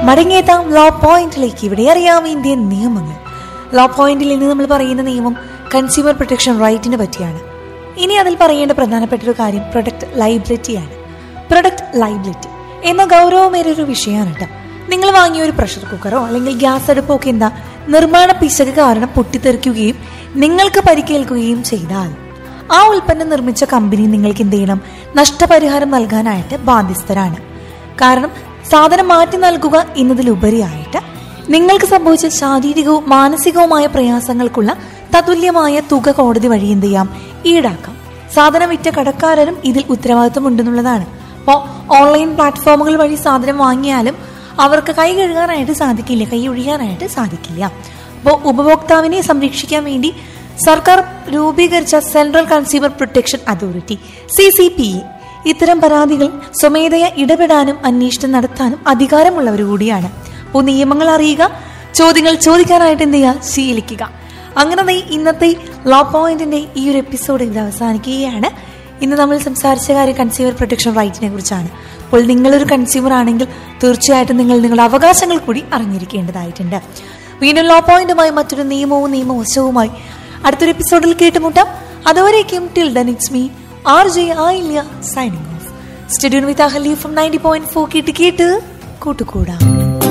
മടങ്ങിയെത്താം law പോയിന്റിലേക്ക്. ഇവിടെ അറിയാം ഇന്ത്യൻ നിയമങ്ങൾ. ലോ പോയിന്റിൽ ഇന്ന് നമ്മൾ പറയുന്ന നിയമം കൺസ്യൂമർ പ്രൊട്ടക്ഷൻ റൈറ്റിനെ പറ്റിയാണ്. ഇനി അതിൽ പറയേണ്ട പ്രധാനപ്പെട്ട ഒരു കാര്യം പ്രൊഡക്റ്റ് ലയബിലിറ്റിയാണ്. പ്രൊഡക്റ്റ് ലയബിലിറ്റി എന്ന ഗൗരവമേറിയൊരു വിഷയമാണ് കേട്ടോ. നിങ്ങൾ വാങ്ങിയ ഒരു പ്രഷർ കുക്കറോ അല്ലെങ്കിൽ ഗ്യാസ് അടുപ്പോ ഒക്കെ എന്താ നിർമ്മാണ പിശക് കാരണം പൊട്ടിത്തെറിക്കുകയും നിങ്ങൾക്ക് പരിക്കേൽക്കുകയും ചെയ്താൽ ആ ഉൽപ്പന്നം നിർമ്മിച്ച കമ്പനി നിങ്ങൾക്ക് എന്ത് ചെയ്യണം? നഷ്ടപരിഹാരം നൽകാനായിട്ട് ബാധ്യസ്ഥരാണ്. കാരണം സാധനം മാറ്റി നൽകുക എന്നതിലുപരിയായിട്ട് നിങ്ങൾക്ക് സംഭവിച്ച ശാരീരികവും മാനസികവുമായ പ്രയാസങ്ങൾക്കുള്ള തതുല്യമായ തുക കോടതി വഴി എന്ത് ചെയ്യാം? ഈടാക്കാം. സാധനം വിറ്റ കടക്കാരനും ഇതിൽ ഉത്തരവാദിത്വം ഉണ്ടെന്നുള്ളതാണ്. അപ്പോൾ ഓൺലൈൻ പ്ലാറ്റ്ഫോമുകൾ വഴി സാധനം വാങ്ങിയാലും അവർക്ക് കൈ കഴുകാനായിട്ട് സാധിക്കില്ല, കൈ ഒഴിയാനായിട്ട് സാധിക്കില്ല. അപ്പോൾ ഉപഭോക്താവിനെ സംരക്ഷിക്കാൻ വേണ്ടി സർക്കാർ രൂപീകരിച്ച central consumer protection authority CCPA ഇത്തരം പരാതികൾ സ്വമേധയാ ഇടപെടാനും അന്വേഷണം നടത്താനും അധികാരമുള്ളവർ കൂടിയാണ്. അപ്പോൾ നിയമങ്ങൾ അറിയുക, ചോദ്യങ്ങൾ ചോദിക്കാനായിട്ട് എന്ത് ചെയ്യുക? ശീലിക്കുക. അങ്ങനെ ഇന്നത്തെ ലോ പോയിന്റിന്റെ ഈ ഒരു എപ്പിസോഡ് ഇത് അവസാനിക്കുകയാണ്. ഇന്ന് നമ്മൾ സംസാരിച്ച കാര്യം കൺസ്യൂമർ പ്രൊട്ടക്ഷൻ റൈറ്റിനെ കുറിച്ചാണ്. അപ്പോൾ നിങ്ങളൊരു കൺസ്യൂമർ ആണെങ്കിൽ തീർച്ചയായിട്ടും നിങ്ങൾ നിങ്ങളുടെ അവകാശങ്ങൾ കൂടി അറിഞ്ഞിരിക്കേണ്ടതായിട്ടുണ്ട്. വീണ്ടും ലോ പോയിന്റുമായി മറ്റൊരു നിയമവും നിയമവശവുമായി അടുത്തൊരു എപ്പിസോഡിൽ കേട്ടുമുട്ടാം. അതുവരേക്കും till then it's me RJ Ailya signing off. Studio with Ahali from 90.4 കേട്ട് കൂട്ടുകൂടാം.